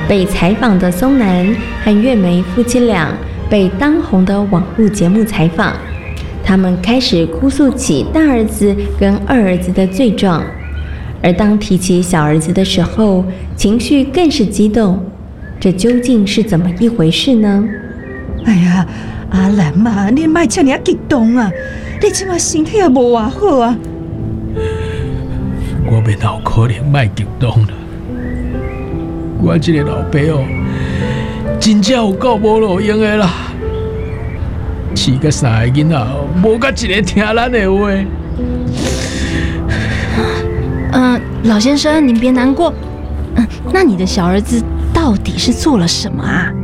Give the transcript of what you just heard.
被采访的松南和月梅夫妻俩被当红的网络节目采访，他们开始哭诉起大儿子跟二儿子的罪状，而当提起小儿子的时候，情绪更是激动。这究竟是怎么一回事呢？ 哎呀，阿兰啊，你莫这么激动啊！你即马身体也无偌好啊。 我免有可能莫激动啦。我这个老爸哦，真正有够无路用的啦。饲甲3个囡仔，无甲一个听咱的话。 老先生，您别难过。那你的小儿子到底是做了什么啊？